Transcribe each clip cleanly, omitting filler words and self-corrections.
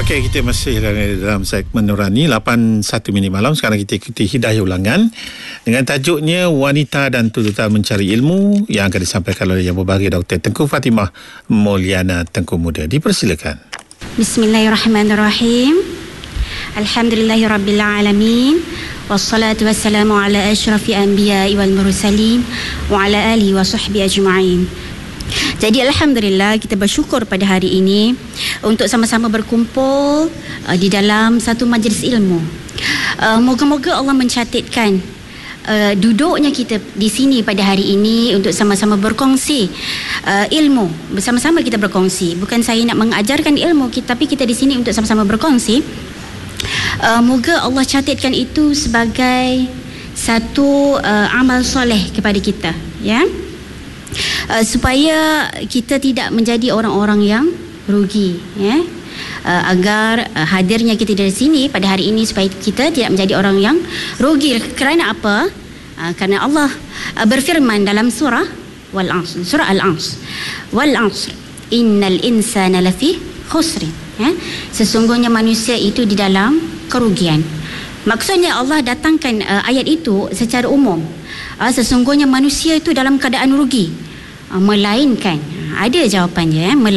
Okey, kita masih dalam segmen Nurani 8.1 malam. Sekarang kita ikuti hidayah ulangan dengan tajuknya Wanita dan Tuntutan Mencari Ilmu yang akan disampaikan oleh Yang Berbahagia Dr. Tengku Fatimah Mauliana Tengku Muda. Dipersilakan. Bismillahirrahmanirrahim. Alhamdulillahirabbil alamin. Wassalatu wassalamu ala asyrafil anbiya'i wal mursalin wa ala alihi wa sahbihi ajma'in. Jadi alhamdulillah kita bersyukur pada hari ini untuk sama-sama berkumpul di dalam satu majlis ilmu. Moga-moga Allah mencatatkan duduknya kita di sini pada hari ini untuk sama-sama berkongsi ilmu. Bersama-sama kita berkongsi. Bukan saya nak mengajarkan ilmu, tapi kita di sini untuk sama-sama berkongsi. Moga Allah catatkan itu sebagai satu amal soleh kepada kita, ya. Supaya kita tidak menjadi orang-orang yang rugi, ya. Agar hadirnya kita dari sini pada hari ini supaya kita tidak menjadi orang yang rugi. Kerana apa? Kerana Allah berfirman dalam surah Wal-Asr, surah Al-Asr, Wal-Asr innal insana lafi khusrin, ya. Sesungguhnya manusia itu di dalam kerugian. Maksudnya Allah datangkan ayat itu secara umum. Sesungguhnya manusia itu dalam keadaan rugi, melainkan, ada jawapannya, ya,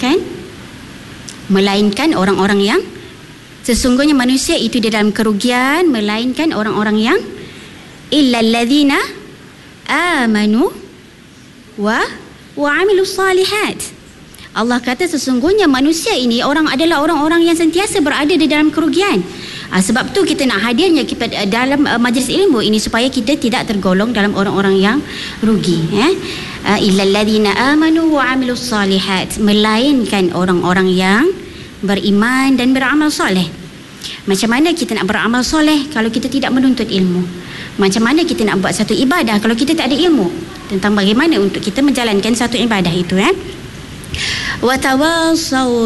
melainkan orang-orang yang, sesungguhnya manusia itu di dalam kerugian, melainkan orang-orang yang illal ladzina amanu wa amilus salihat. Allah kata sesungguhnya manusia ini adalah orang-orang yang sentiasa berada di dalam kerugian. Sebab tu kita nak hadirnya kita dalam majlis ilmu ini supaya kita tidak tergolong dalam orang-orang yang rugi, ya. Illal ladzina amanu wa amilus salihat, melainkan orang-orang yang beriman dan beramal soleh. Macam mana kita nak beramal soleh kalau kita tidak menuntut ilmu? Macam mana kita nak buat satu ibadah kalau kita tak ada ilmu tentang bagaimana untuk kita menjalankan satu ibadah itu, ya. Wa tawassaw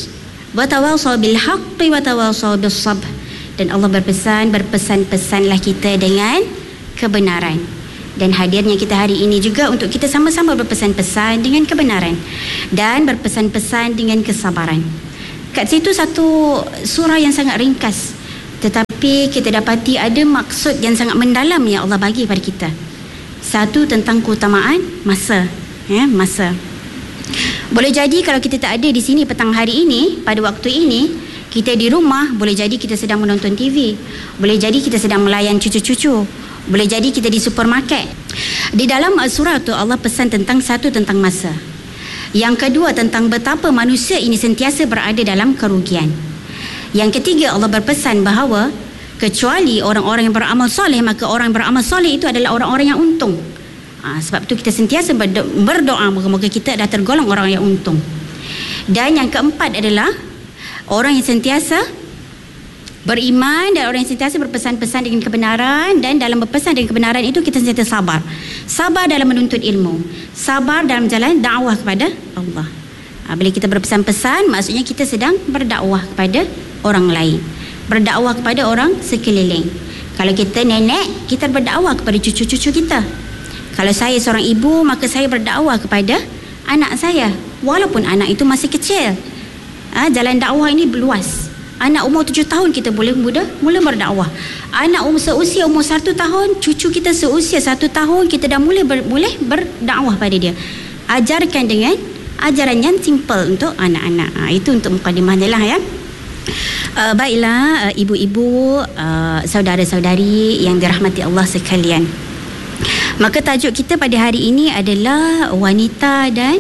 bil haqqi wa tawassaw bis sabr. Dan Allah berpesan-pesanlah kita dengan kebenaran. Dan hadirnya kita hari ini juga untuk kita sama-sama berpesan-pesan dengan kebenaran dan berpesan-pesan dengan kesabaran. Kat situ satu surah yang sangat ringkas, tetapi kita dapati ada maksud yang sangat mendalam yang Allah bagi pada kita. Satu, tentang keutamaan masa, ya, masa. Boleh jadi kalau kita tak ada di sini petang hari ini, pada waktu ini kita di rumah, boleh jadi kita sedang menonton TV, boleh jadi kita sedang melayan cucu-cucu, boleh jadi kita di supermarket. Di dalam surah tu Allah pesan tentang satu, tentang masa. Yang kedua, tentang betapa manusia ini sentiasa berada dalam kerugian. Yang ketiga, Allah berpesan bahawa kecuali orang-orang yang beramal soleh, maka orang yang beramal soleh itu adalah orang-orang yang untung. Sebab tu kita sentiasa berdoa moga-moga kita dah tergolong orang yang untung. Dan yang keempat adalah orang yang sentiasa beriman dan orang yang sentiasa berpesan-pesan dengan kebenaran. Dan dalam berpesan dengan kebenaran itu kita sentiasa sabar. Sabar dalam menuntut ilmu, sabar dalam jalan dakwah kepada Allah. Bila kita berpesan-pesan, maksudnya kita sedang berdakwah kepada orang lain, berdakwah kepada orang sekeliling. Kalau kita nenek, kita berdakwah kepada cucu-cucu kita. Kalau saya seorang ibu, maka saya berdakwah kepada anak saya walaupun anak itu masih kecil. Jalan dakwah ini luas. Anak umur 7 tahun kita boleh mula berdakwah. Anak seusia umur 1 tahun, cucu kita seusia 1 tahun, kita dah boleh berdakwah pada dia. Ajarkan dengan ajaran yang simple untuk anak-anak. Itu untuk mukadimah dia lah, ya. Baiklah ibu-ibu, saudara-saudari yang dirahmati Allah sekalian. Maka tajuk kita pada hari ini adalah wanita dan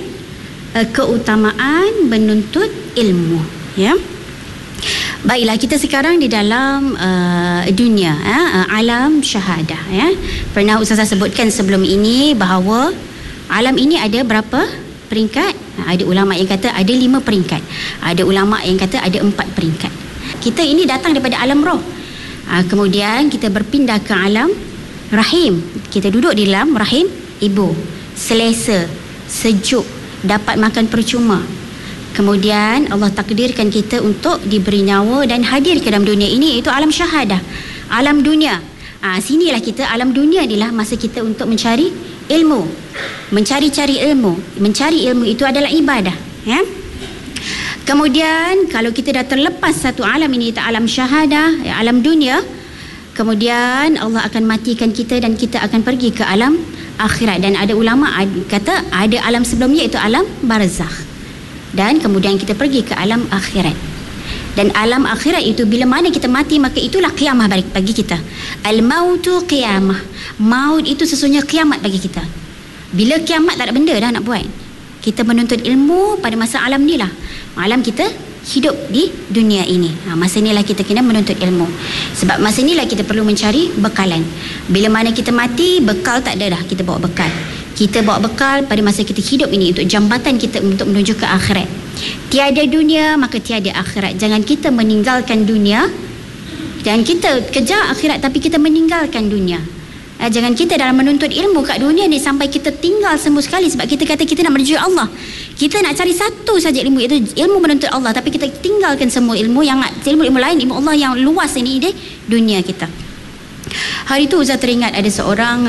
keutamaan menuntut ilmu, ya. Baiklah, kita sekarang di dalam dunia, alam syahadah, ya. Pernah Ustazah sebutkan sebelum ini bahawa alam ini ada berapa peringkat? Ada ulama yang kata ada 5 peringkat, ada ulama yang kata ada 4 peringkat. Kita ini datang daripada alam roh, kemudian kita berpindah ke alam rahim. Kita duduk di dalam rahim ibu, selesa, sejuk, dapat makan percuma. Kemudian Allah takdirkan kita untuk diberi nyawa dan hadir ke dalam dunia ini, iaitu alam syahadah, alam dunia. Sinilah kita, alam dunia inilah masa kita untuk mencari ilmu, mencari ilmu. Mencari ilmu itu adalah ibadah, ya. Kemudian kalau kita dah terlepas satu alam ini, alam syahadah, alam dunia, kemudian Allah akan matikan kita dan kita akan pergi ke alam akhirat. Dan ada ulama kata ada alam sebelumnya, itu alam barzakh, dan kemudian kita pergi ke alam akhirat. Dan alam akhirat itu bila mana kita mati, maka itulah qiyamah bagi kita. Al-mautu qiyamah. Maut itu sesungguhnya kiamat bagi kita. Bila kiamat tak ada benda dah nak buat, kita menuntut ilmu pada masa alam ni lah. Alam kita hidup di dunia ini. Masa inilah kita kena menuntut ilmu. Sebab masa inilah kita perlu mencari bekalan. Bila mana kita mati, bekal tak ada dah. Kita bawa bekal. Kita bawa bekal pada masa kita hidup ini untuk jambatan kita untuk menuju ke akhirat. Tiada dunia, maka tiada akhirat. Jangan kita meninggalkan dunia dan kita kejar akhirat tapi kita meninggalkan dunia. Jangan kita dalam menuntut ilmu kat dunia ni sampai kita tinggal semua sekali, sebab kita kata kita nak menuju Allah. Kita nak cari satu saja ilmu, itu ilmu menuntut Allah, tapi kita tinggalkan semua ilmu yang ilmu lain, ilmu Allah yang luas ini di dunia kita. Hari tu Ustaz teringat ada seorang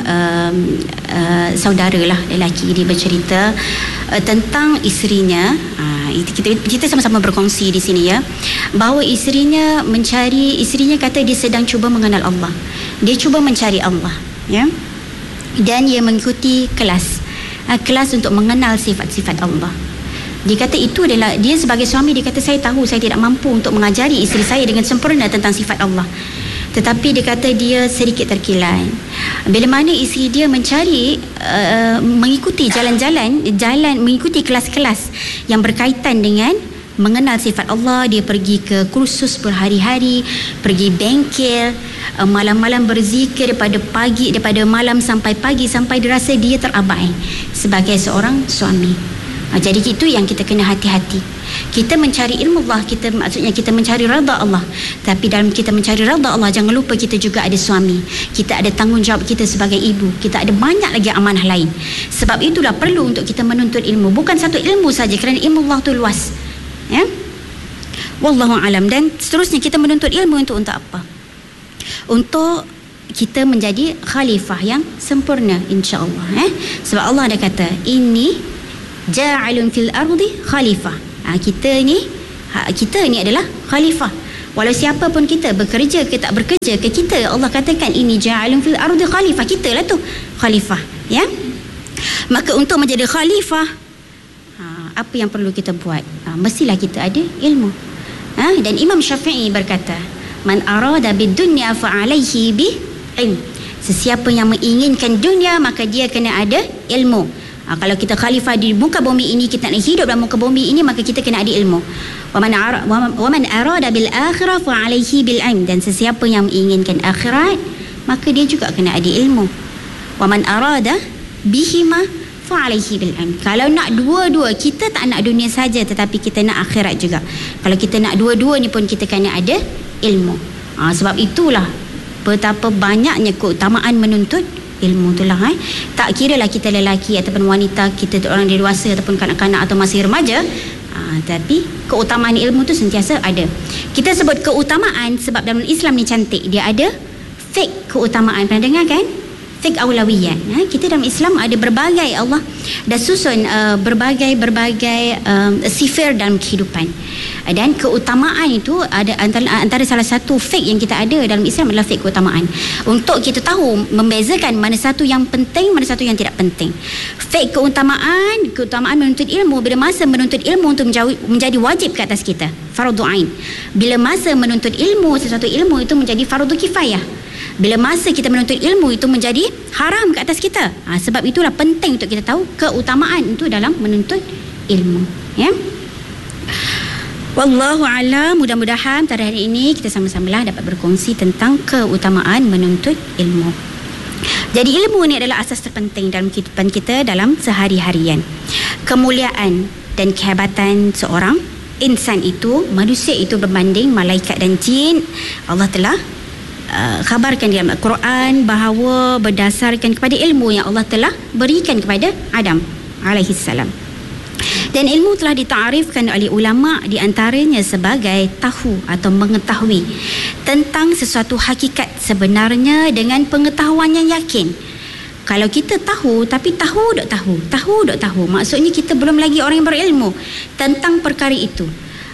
saudara lah lelaki, dia bercerita tentang isterinya. Kita sama-sama berkongsi di sini ya, bahawa isterinya kata dia sedang cuba mengenal Allah. Dia cuba mencari Allah ya, dan dia mengikuti kelas untuk mengenal sifat-sifat Allah. Dia kata itu adalah, dia sebagai suami, dia kata saya tahu saya tidak mampu untuk mengajari isteri saya dengan sempurna tentang sifat Allah. Tetapi dia kata dia sedikit terkilan bila mana isteri dia mencari mengikuti mengikuti kelas-kelas yang berkaitan dengan mengenal sifat Allah. Dia pergi ke kursus berhari-hari, pergi bengkel, malam-malam berzikir daripada malam sampai pagi, sampai dirasa dia terabai sebagai seorang suami. Jadi itu yang kita kena hati-hati. Kita mencari ilmu Allah, maksudnya kita mencari redha Allah. Tapi dalam kita mencari redha Allah, jangan lupa kita juga ada suami, kita ada tanggungjawab kita sebagai ibu, kita ada banyak lagi amanah lain. Sebab itulah perlu untuk kita menuntut ilmu, bukan satu ilmu saja, kerana ilmu Allah tu luas ya. Wallahu alam. Dan seterusnya kita menuntut ilmu untuk apa? Untuk kita menjadi khalifah yang sempurna, insya-Allah Sebab Allah ada kata ini ja'alun fil ardi khalifah. Kita ni adalah khalifah. Walau siapa pun kita, bekerja ke tak bekerja ke, kita Allah katakan ini ja'alun fil ardi khalifah, kita lah tu khalifah ya. Maka untuk menjadi khalifah, apa yang perlu kita buat? Mestilah kita ada ilmu. Dan Imam Syafi'i berkata, man arada bid dunya fa alaihi bi ilm. Sesiapa yang menginginkan dunia, maka dia kena ada ilmu. Kalau kita khalifah di muka bumi ini, kita nak hidup dalam muka bumi ini, maka kita kena ada ilmu. Wa man arada bil akhirah fa alaihi bil ilm. Dan sesiapa yang menginginkan akhirat, maka dia juga kena ada ilmu. Wa man arada bihima fa alaihi bil ilm. Kalau nak dua-dua, kita tak nak dunia saja tetapi kita nak akhirat juga. Kalau kita nak dua-dua ni pun kita kena ada ilmu. Sebab itulah betapa banyaknya keutamaan menuntut ilmu itulah tak kira lah kita lelaki ataupun wanita, kita orang dewasa ataupun kanak-kanak atau masih remaja, tapi keutamaan ilmu tu sentiasa ada. Kita sebut keutamaan sebab dalam Islam ni cantik, dia ada fik keutamaan. Pernah dengar kan? Fik awlawiyat. Kita dalam Islam ada berbagai, Allah dah susun berbagai sifir dalam kehidupan. Dan keutamaan itu ada antara salah satu fik yang kita ada dalam Islam adalah fik keutamaan. Untuk kita tahu membezakan mana satu yang penting, mana satu yang tidak penting. Fik keutamaan menuntut ilmu, bila masa menuntut ilmu untuk menjadi wajib ke atas kita, fardu ain. Bila masa menuntut ilmu, sesuatu ilmu itu menjadi fardu kifayah. Bila masa kita menuntut ilmu itu menjadi haram ke atas kita. Sebab itulah penting untuk kita tahu keutamaan itu dalam menuntut ilmu ya. Wallahu a'lam. Mudah-mudahan pada hari ini kita sama-samalah dapat berkongsi tentang keutamaan menuntut ilmu. Jadi ilmu ni adalah asas terpenting dalam kehidupan kita dalam sehari-harian. Kemuliaan dan kehebatan seorang insan itu, manusia itu berbanding malaikat dan jin, Allah telah khabarkan dalam Al-Quran bahawa berdasarkan kepada ilmu yang Allah telah berikan kepada Adam alaihi salam. Dan ilmu telah ditarifkan oleh ulama di antaranya sebagai tahu atau mengetahui tentang sesuatu hakikat sebenarnya dengan pengetahuan yang yakin. Kalau kita tahu tapi tahu dok tahu, maksudnya kita belum lagi orang yang berilmu tentang perkara itu.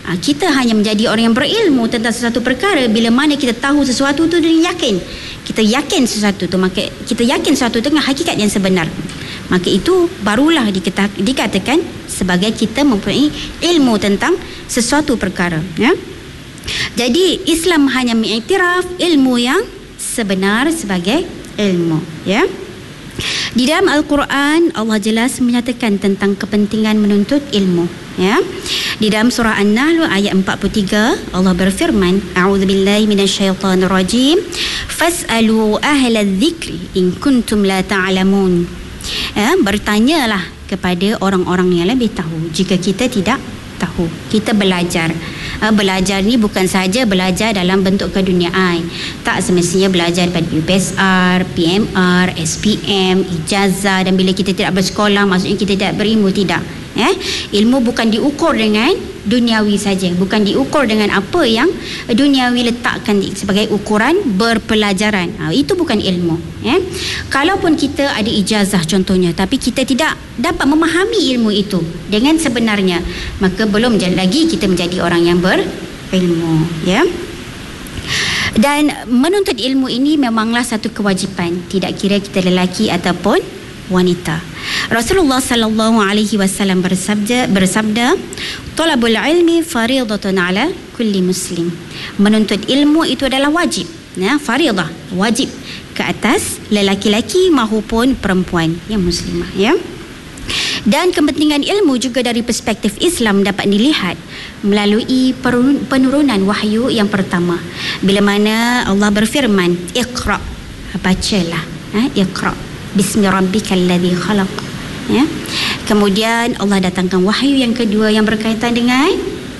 Kita hanya menjadi orang yang berilmu tentang sesuatu perkara bila mana kita tahu sesuatu tu dengan yakin. Kita yakin sesuatu tu, maka kita yakin sesuatu tu dengan hakikat yang sebenar. Maka itu barulah dikatakan sebagai kita mempunyai ilmu tentang sesuatu perkara, ya. Jadi Islam hanya mengiktiraf ilmu yang sebenar sebagai ilmu, ya. Di dalam Al-Quran Allah jelas menyatakan tentang kepentingan menuntut ilmu, ya. Di dalam surah An-Nahl ayat 43 Allah berfirman, a'udzubillahi minasyaitonirrajim, fas'alu ahladzikri in kuntum la ta'lamun. Bertanyalah kepada orang-orang yang lebih tahu jika kita tidak tahu. Kita belajar. Belajar ni bukan sahaja belajar dalam bentuk keduniaan. Tak semestinya belajar pada UPSR, PMR, SPM, ijazah, dan bila kita tidak bersekolah maksudnya kita tidak berilmu. Tidak. Ilmu bukan diukur dengan duniawi saja, bukan diukur dengan apa yang duniawi letakkan sebagai ukuran berpelajaran. Itu bukan ilmu. Kalaupun kita ada ijazah contohnya, tapi kita tidak dapat memahami ilmu itu dengan sebenarnya, maka belum lagi kita menjadi orang yang berilmu, ya. Dan menuntut ilmu ini memanglah satu kewajipan, tidak kira kita lelaki ataupun wanita. Rasulullah sallallahu alaihi wasallam bersabda, "Talabul ilmi fariidatun ala kulli muslim." Menuntut ilmu itu adalah wajib, fariidah, wajib ke atas lelaki-lelaki maupun perempuan yang muslimah, ya. Dan kepentingan ilmu juga dari perspektif Islam dapat dilihat melalui penurunan wahyu yang pertama. Bila mana Allah berfirman, "Iqra", bacalah, Iqra bismi rabbikal ladzi khalaq, ya. Kemudian Allah datangkan wahyu yang kedua yang berkaitan dengan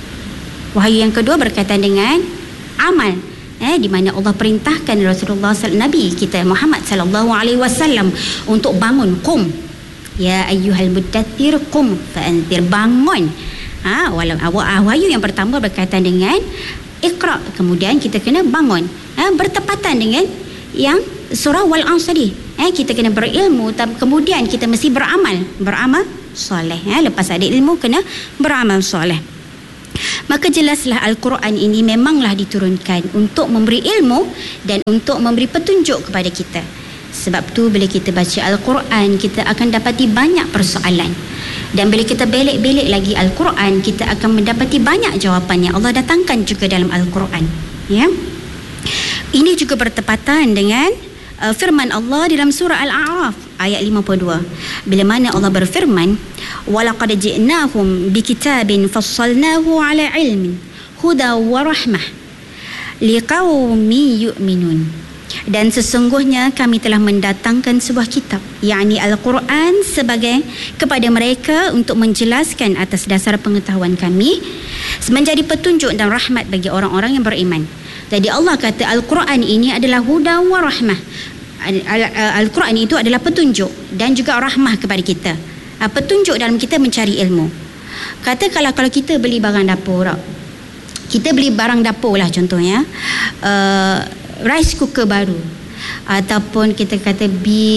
amal, di mana Allah perintahkan Rasulullah Nabi kita Muhammad sallallahu alaihi wasallam untuk bangun, qum ya ayyuhal muddaththir qum fa'anzir, bangun. Wahyu yang pertama berkaitan dengan Iqra, kemudian kita kena bangun, bertepatan dengan yang surah Wal-Asr tadi. Kita kena berilmu, kemudian kita mesti beramal soleh. Lepas ada ilmu kena beramal soleh. Maka jelaslah Al-Quran ini memanglah diturunkan untuk memberi ilmu dan untuk memberi petunjuk kepada kita. Sebab tu bila kita baca Al-Quran, kita akan dapati banyak persoalan. Dan bila kita belik-belik lagi Al-Quran, kita akan mendapati banyak jawapan yang Allah datangkan juga dalam Al-Quran, ya. Ini juga bertepatan dengan firman Allah dalam surah Al-A'raf ayat 52, bila mana Allah berfirman, walaqad ji'nahum bikitabin fassalnahu ala ilmin huda wa rahmah liqaumin yu'minun. Dan sesungguhnya kami telah mendatangkan sebuah kitab, yakni Al-Quran, sebagai kepada mereka untuk menjelaskan atas dasar pengetahuan kami, menjadi petunjuk dan rahmat bagi orang-orang yang beriman. Jadi Allah kata Al-Quran ini adalah huda wa rahmah. Al-Quran itu adalah petunjuk dan juga rahmah kepada kita. Petunjuk dalam kita mencari ilmu. Kata kalau kita beli barang dapur, kita beli barang dapur lah contohnya, rice cooker baru, ataupun kita kata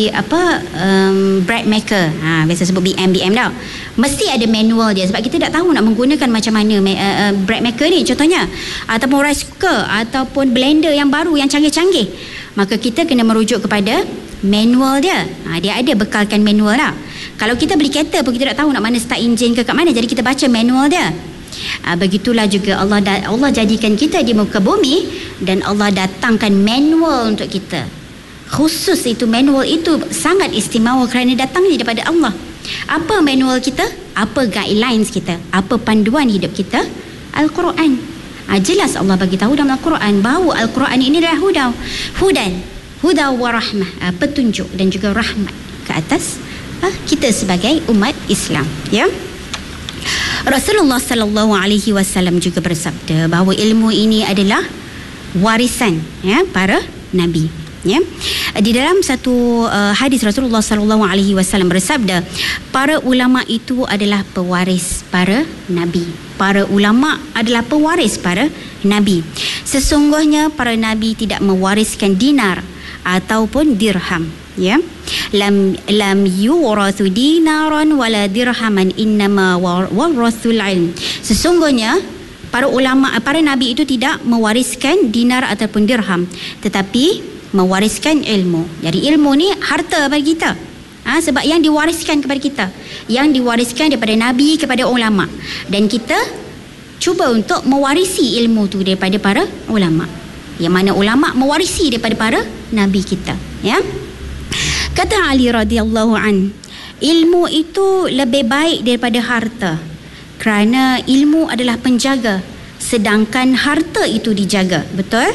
bread maker, biasa sebut BM dah, mesti ada manual dia sebab kita tak tahu nak menggunakan macam mana bread maker ni contohnya, ataupun rice cooker ataupun blender yang baru yang canggih-canggih, maka kita kena merujuk kepada manual dia. Dia ada bekalkan manual lah. Kalau kita beli kereta pun kita tak tahu nak mana start enjin ke kat mana, jadi kita baca manual dia. Begitulah juga Allah jadikan kita di muka bumi dan Allah datangkan manual untuk kita. Khusus itu manual itu sangat istimewa kerana datangnya daripada Allah. Apa manual kita? Apa guidelines kita? Apa panduan hidup kita? Al-Quran. Jelas Allah bagi tahu dalam Al-Quran bahawa Al-Quran ini adalah huda wa rahmah, petunjuk dan juga rahmat ke atas kita sebagai umat Islam, ya. Rasulullah sallallahu alaihi wasallam juga bersabda bahawa ilmu ini adalah warisan, ya, para nabi, ya. Di dalam satu hadis Rasulullah sallallahu alaihi wasallam bersabda, para ulama itu adalah pewaris para nabi. Para ulama adalah pewaris para nabi. Sesungguhnya para nabi tidak mewariskan dinar ataupun dirham, ya. Lam yurathu dinaran wala dirhaman, innama warathul ilm. Sesungguhnya Para ulama, para nabi itu tidak mewariskan dinar ataupun dirham, tetapi mewariskan ilmu. Jadi ilmu ni harta bagi kita. Sebab yang diwariskan kepada kita, yang diwariskan daripada nabi kepada ulama, dan kita cuba untuk mewarisi ilmu tu daripada para ulama, yang mana ulama mewarisi daripada para nabi kita, ya. Kata Ali radhiyallahu an, ilmu itu lebih baik daripada harta, kerana ilmu adalah penjaga sedangkan harta itu dijaga. Betul?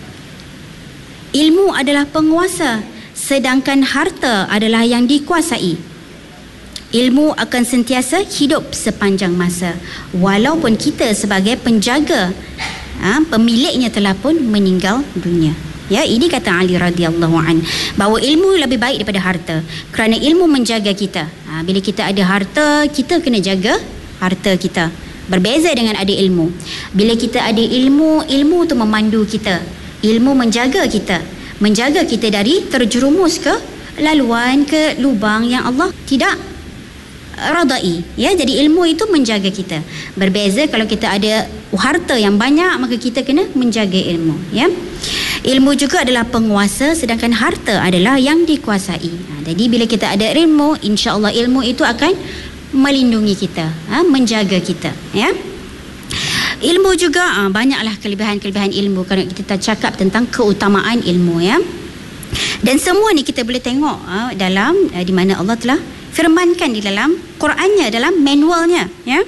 Ilmu adalah penguasa sedangkan harta adalah yang dikuasai. Ilmu akan sentiasa hidup sepanjang masa walaupun kita sebagai penjaga, pemiliknya telah pun meninggal dunia. Ya, ini kata Ali radhiyallahu an, bahawa ilmu lebih baik daripada harta kerana ilmu menjaga kita. Bila kita ada harta, kita kena jaga harta kita. Berbeza dengan ada ilmu. Bila kita ada ilmu, ilmu tu memandu kita. Ilmu menjaga kita dari terjerumus ke laluan, ke lubang yang Allah tidak radai, ya. Jadi ilmu itu menjaga kita. Berbeza kalau kita ada harta yang banyak, maka kita kena menjaga ilmu, ya. Ilmu juga adalah penguasa sedangkan harta adalah yang dikuasai. Jadi bila kita ada ilmu, insya-Allah ilmu itu akan melindungi kita, menjaga kita, ya. Ilmu juga banyaklah kelebihan-kelebihan ilmu kalau kita cakap tentang keutamaan ilmu, ya. Dan semua ni kita boleh tengok dalam di mana Allah telah firmankan di dalam Qurannya, dalam manualnya, ya.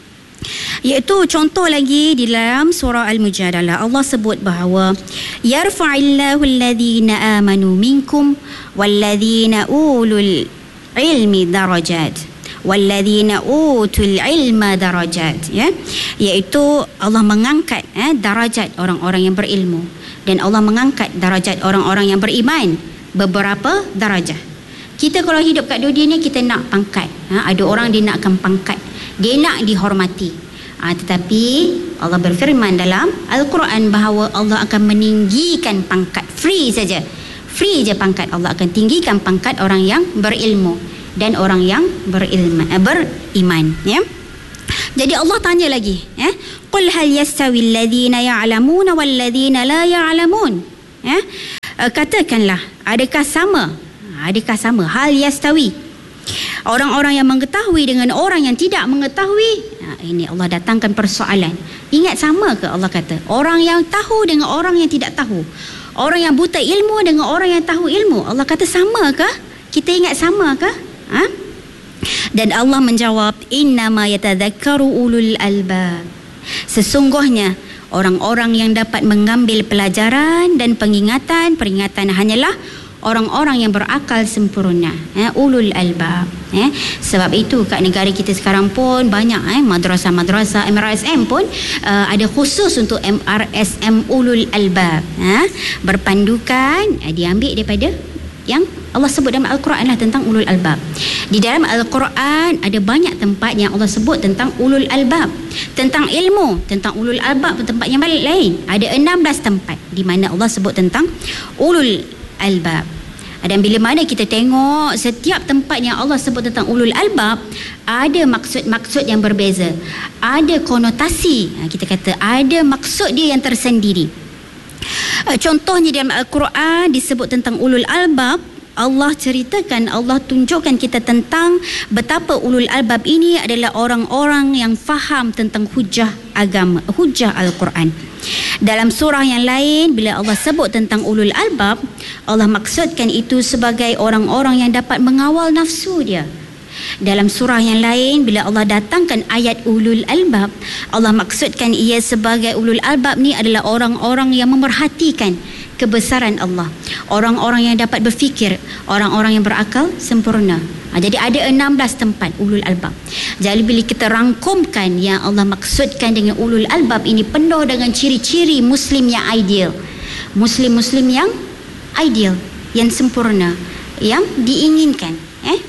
Iaitu contoh lagi di dalam surah Al-Mujadalah, Allah sebut bahawa yarfa'illahu alladhina amanu minkum walladhina ulul ilmi darajat walladhina utul ilma darajat, ya. Iaitu Allah mengangkat darajat orang-orang yang berilmu, dan Allah mengangkat darajat orang-orang yang beriman beberapa darajah. Kita kalau hidup kat dunia ni, kita nak pangkat. Ada orang dia nakkan pangkat, dia nak dihormati. Tetapi Allah berfirman dalam Al-Quran bahawa Allah akan meninggikan pangkat. Free saja pangkat. Allah akan tinggikan pangkat orang yang berilmu dan orang yang beriman, ya. Jadi Allah tanya lagi, ya, qul hal yastawi alladhina ya'lamuna wal ladhina la ya'lamun, ya. Katakanlah, adakah sama hal yastawi, orang-orang yang mengetahui dengan orang yang tidak mengetahui? Ini Allah datangkan persoalan. Ingat, sama ke? Allah kata orang yang tahu dengan orang yang tidak tahu, orang yang buta ilmu dengan orang yang tahu ilmu, Allah kata sama ke? Kita ingat sama ke? Dan Allah menjawab, innama yatadzakkaru ulul albab, sesungguhnya orang-orang yang dapat mengambil pelajaran dan peringatan hanyalah orang-orang yang berakal sempurna, ulul albab, Sebab itu kat negara kita sekarang pun banyak madrasah MRSM pun ada khusus untuk MRSM ulul albab, berpandukan diambil daripada yang Allah sebut dalam Al-Quran lah tentang ulul albab. Di dalam Al-Quran ada banyak tempat yang Allah sebut tentang ulul albab, tentang ilmu, tentang ulul albab. Tempat yang lain ada 16 tempat di mana Allah sebut tentang ulul albab. Dan bila mana kita tengok setiap tempat yang Allah sebut tentang ulul albab, ada maksud-maksud yang berbeza, ada konotasi, kita kata ada maksud dia yang tersendiri. Contohnya dalam Al-Quran disebut tentang ulul albab, Allah ceritakan, Allah tunjukkan kita tentang betapa ulul albab ini adalah orang-orang yang faham tentang hujah agama, hujah Al-Quran. Dalam surah yang lain, bila Allah sebut tentang ulul albab, Allah maksudkan itu sebagai orang-orang yang dapat mengawal nafsu dia. Dalam surah yang lain, bila Allah datangkan ayat ulul albab, Allah maksudkan ia sebagai ulul albab ni adalah orang-orang yang memerhatikan kebesaran Allah, orang-orang yang dapat berfikir, orang-orang yang berakal sempurna. Jadi ada 16 tempat ulul albab. Jadi bila kita rangkumkan yang Allah maksudkan dengan ulul albab ini, penuh dengan ciri-ciri Muslim yang ideal, Muslim yang ideal, yang sempurna, yang diinginkan.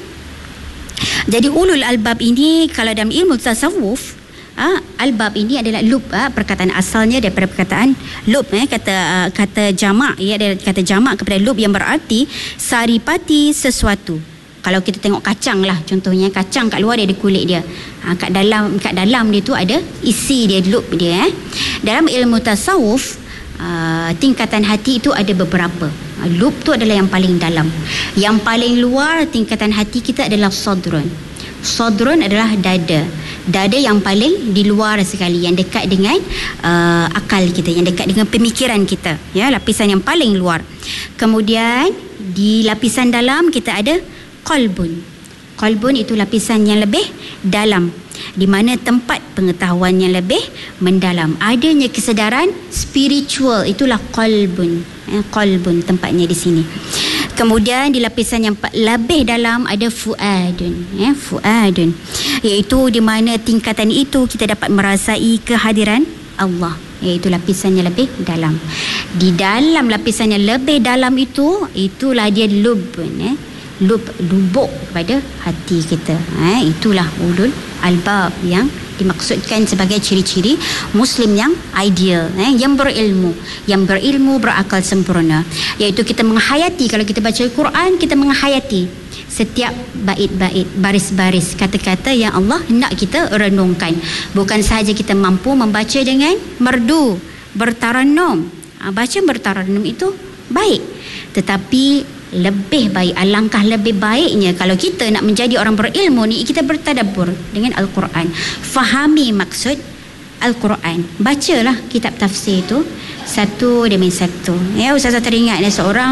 Jadi ulul albab ini kalau dalam ilmu tasawuf, albab ini adalah lub, perkataan asalnya daripada perkataan lub, kata jamak, ia adalah kata jamak kepada lub yang berarti saripati sesuatu. Kalau kita tengok kacang lah, contohnya kacang kat luar dia ada kulit dia, kat dalam dia tu ada isi dia, lub dia. Dalam ilmu tasawuf, tingkatan hati itu ada beberapa. Lub tu adalah yang paling dalam. Yang paling luar tingkatan hati kita adalah sadrun. Sadrun adalah dada yang paling di luar sekali, yang dekat dengan akal kita, yang dekat dengan pemikiran kita, ya, lapisan yang paling luar. Kemudian di lapisan dalam kita ada qalbun. Qalbun itu lapisan yang lebih dalam, di mana tempat pengetahuan yang lebih mendalam, adanya kesedaran spiritual, itulah qalbun. Qalbun tempatnya di sini. Kemudian di lapisan yang lebih dalam ada fuadun, fuadun, iaitu di mana tingkatan itu kita dapat merasai kehadiran Allah, iaitu lapisan yang lebih dalam. Di dalam lapisan yang lebih dalam itu, itulah dia lubun, lubuk kepada hati kita. Itulah ulul albab yang dimaksudkan sebagai ciri-ciri Muslim yang ideal, yang berilmu, berakal sempurna, iaitu kita menghayati. Kalau kita baca Al-Quran, kita menghayati setiap bait-bait, baris-baris, kata-kata yang Allah nak kita renungkan. Bukan sahaja kita mampu membaca dengan merdu, bertarannum. Baca bertarannum itu baik, tetapi lebih baik, alangkah lebih baiknya kalau kita nak menjadi orang berilmu ni, kita bertadabbur dengan Al-Quran, fahami maksud Al-Quran, bacalah kitab tafsir itu satu demi satu. Ustazah teringat seorang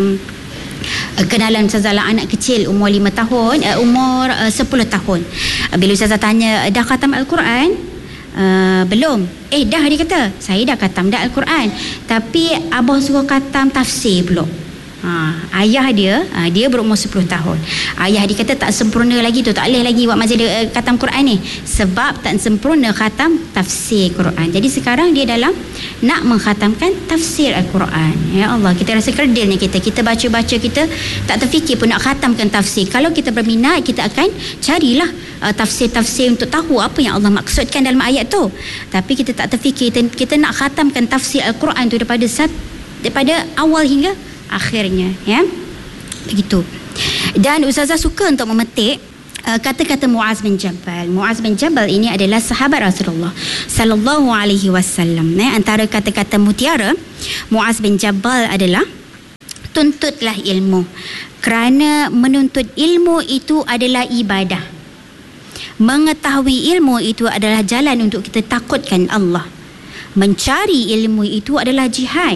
kenalan Ustazah lah, anak kecil umur 5 tahun, umur 10 tahun. Bila Ustazah tanya, dah khatam Al-Quran? Belum. Dah, dia kata, saya dah khatam dah Al-Quran, tapi abah suruh khatam tafsir pula. Ayah dia berumur 10 tahun. Ayah dia kata tak sempurna lagi tu, tak boleh lagi buat majlis khatam Quran ni, sebab tak sempurna khatam tafsir Quran. Jadi sekarang dia dalam nak mengkhatamkan tafsir Al-Quran. Ya Allah, kita rasa kerdilnya kita baca-baca, kita tak terfikir pun nak khatamkan tafsir. Kalau kita berminat, kita akan carilah tafsir-tafsir untuk tahu apa yang Allah maksudkan dalam ayat tu. Tapi kita tak terfikir kita nak khatamkan tafsir Al-Quran tu daripada awal hingga akhirnya, ya. Begitu. Dan Ustazah suka untuk memetik kata-kata Muaz bin Jabal. Muaz bin Jabal ini adalah sahabat Rasulullah sallallahu alaihi wasallam. Antara kata-kata mutiara Muaz bin Jabal adalah, tuntutlah ilmu, kerana menuntut ilmu itu adalah ibadah. Mengetahui ilmu itu adalah jalan untuk kita takutkan Allah. Mencari ilmu itu adalah jihad.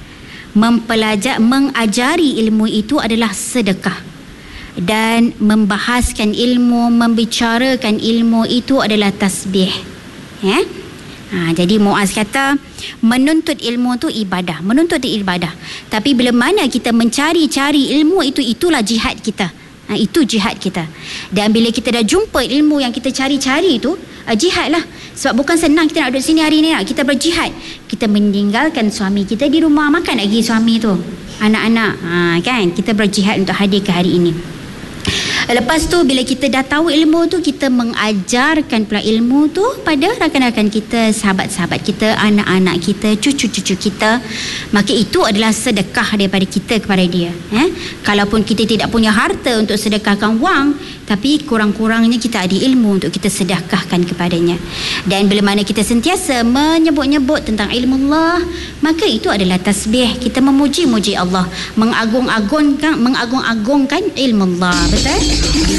Mengajari ilmu itu adalah sedekah, dan membahaskan ilmu, membicarakan ilmu itu adalah tasbih. Jadi Muaz kata menuntut ilmu itu ibadah, tapi bila mana kita mencari-cari ilmu itu, itulah jihad kita. Itu jihad kita. Dan bila kita dah jumpa ilmu yang kita cari-cari itu, jihad lah. Sebab bukan senang kita nak duduk sini hari ni, kita berjihad. Kita meninggalkan suami kita di rumah, makan lagi suami tu, anak-anak, kan? Kita berjihad untuk hadir ke hari ini. Lepas tu bila kita dah tahu ilmu tu, kita mengajarkan pula ilmu tu pada rakan-rakan kita, sahabat-sahabat kita, anak-anak kita, cucu-cucu kita. Maka itu adalah sedekah daripada kita kepada dia. Kalaupun kita tidak punya harta untuk sedekahkan wang, tapi kurang-kurangnya kita ada ilmu untuk kita sedekahkan kepadanya. Dan bila mana kita sentiasa menyebut-nyebut tentang ilmu Allah, maka itu adalah tasbih. Kita memuji-muji Allah, mengagung-agungkan ilmu Allah. Betul?